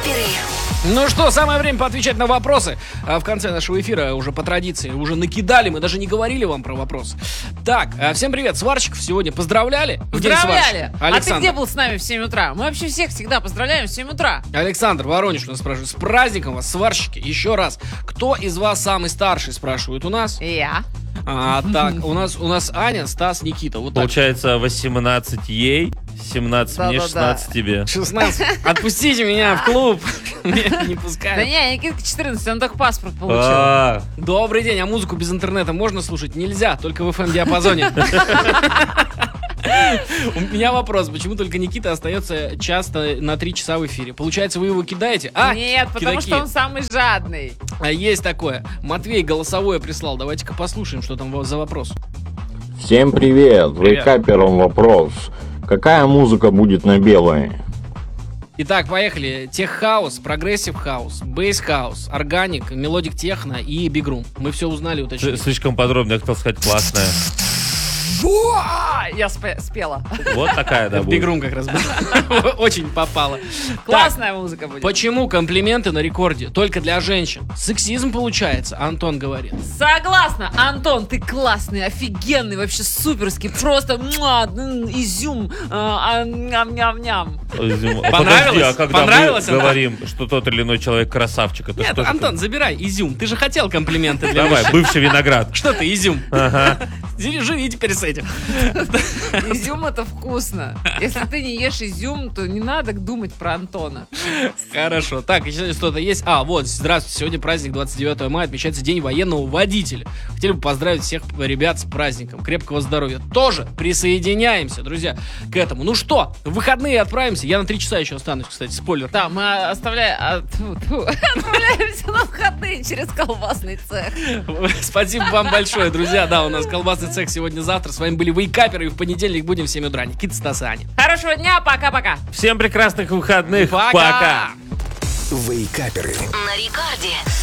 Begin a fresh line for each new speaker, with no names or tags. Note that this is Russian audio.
Вейкаперы.
Ну что, самое время поотвечать на вопросы. В конце нашего эфира уже по традиции уже накидали, мы даже не говорили вам про вопросы. Так, всем привет, сварщиков сегодня поздравляли? В день
Поздравляли!
сварщика.
А ты где был с нами в 7 утра? Мы вообще всех всегда поздравляем в 7 утра.
Александр Воронеж у нас спрашивает. С праздником вас, сварщики. Еще раз. Кто из вас самый старший, спрашивают у нас?
Я.
Так, у нас Аня, Стас, Никита. Вот так.
Получается 18 ей, 17 мне, 16 тебе.
16. Отпустите меня в клуб. Меня не
Да
пускают.
не, Никитка 14, он только паспорт получил.
Добрый день, а музыку без интернета можно слушать? Нельзя, только в FM-диапазоне. У меня вопрос, почему только Никита остается часто на 3 часа в эфире? Получается, вы его кидаете?
Нет, потому
кидаки.
что он самый жадный.
Есть такое. Матвей голосовое прислал. Давайте-ка послушаем, что там за вопрос.
Всем привет! Вейкаперам вопрос. Какая музыка будет на белой?
Итак, поехали. Тех-хаус, прогрессив-хаус, бейс-хаус, органик, мелодик техно и бигрум. Мы все узнали, уточнили.
Слишком подробно, я хотел сказать, классная.
Я спела.
Вот такая, да, будет.
Бигрум как раз был. Очень попало.
Классная музыка будет.
Почему комплименты на рекорде только для женщин? Сексизм получается, Антон говорит.
Согласна, Антон, ты классный, офигенный, вообще суперский, просто изюм, ням-ням-ням.
Подожди, а когда
Понравилось,
мы
Антон?
говорим, что тот или иной человек красавчик, это
Нет,
что же
Антон, забирай изюм. Ты же хотел комплименты для
Давай,
мужчин.
бывший виноград.
Что ты, изюм?
Ага.
Живи теперь с этим.
Изюм это вкусно. Если ты не ешь изюм, то не надо думать про Антона.
Хорошо. Так, еще что-то есть. Вот, здравствуйте. Сегодня праздник 29 мая. Отмечается День военного водителя. Хотели бы поздравить всех ребят с праздником. Крепкого здоровья. Тоже присоединяемся, друзья, к этому. Ну что, в выходные отправимся. Я на 3 часа еще останусь, кстати, спойлер.
Да, мы отправляемся на выходные через колбасный цех.
Спасибо вам большое, друзья. Да, у нас колбасный цех сегодня-завтра. С вами были Вейкаперы. И в понедельник будем в 7 утра. Никита, Стас и Аня.
Хорошего дня, пока-пока.
Всем прекрасных выходных. Пока.
Вейкаперы. На рекорде.